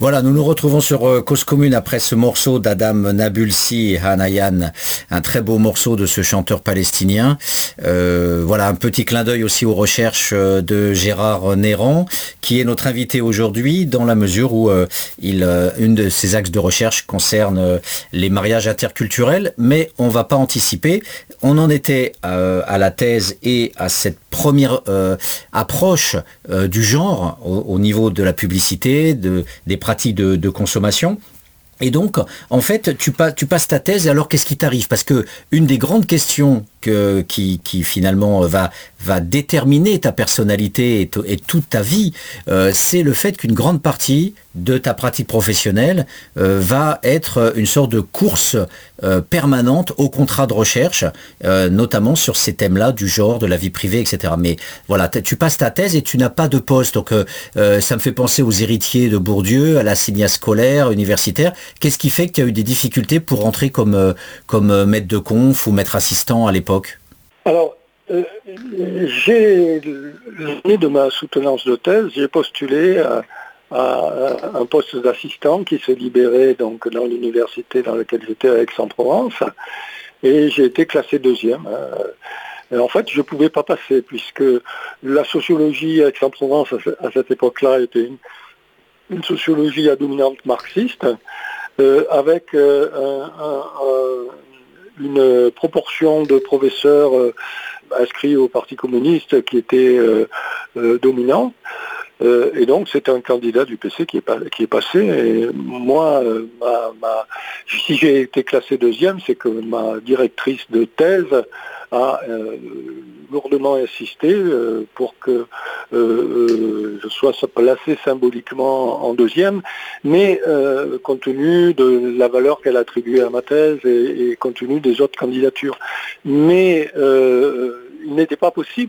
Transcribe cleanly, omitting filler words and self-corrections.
Voilà, nous nous retrouvons sur Cause Commune après ce morceau d'Adam Nabulsi et Hanayan, un très beau morceau de ce chanteur palestinien. Voilà, un petit clin d'œil aussi aux recherches de Gérard Néran, qui est notre invité aujourd'hui dans la mesure où une de ses axes de recherche concerne les mariages interculturels, mais on va pas anticiper. On en était à la thèse et à cette première approche du genre au niveau de la publicité, des pratiques de consommation. Et donc, en fait, tu passes ta thèse, et alors qu'est-ce qui t'arrive? Parce que une des grandes questions qui finalement va déterminer ta personnalité et toute ta vie, c'est le fait qu'une grande partie de ta pratique professionnelle va être une sorte de course permanente au contrat de recherche, notamment sur ces thèmes-là du genre, de la vie privée, etc. Mais voilà, tu passes ta thèse et tu n'as pas de poste. Donc ça me fait penser aux héritiers de Bourdieu, à l'assignat scolaire, universitaire. Qu'est-ce qui fait que tu as eu des difficultés pour rentrer comme maître de conf ou maître assistant à l'époque? Alors, l'année de ma soutenance de thèse, j'ai postulé à un poste d'assistant qui se libérait donc dans l'université dans laquelle j'étais à Aix-en-Provence, et j'ai été classé deuxième. Et en fait, je ne pouvais pas passer puisque la sociologie à Aix-en-Provence à cette époque-là était une sociologie à dominante marxiste, avec une proportion de professeurs inscrits au Parti communiste qui était dominant. Et donc c'est un candidat du PC qui est passé. Et moi, si j'ai été classé deuxième, c'est que ma directrice de thèse a lourdement insisté pour que je sois placé symboliquement en deuxième, mais compte tenu de la valeur qu'elle attribuait à ma thèse et compte tenu des autres candidatures. Mais il n'était pas possible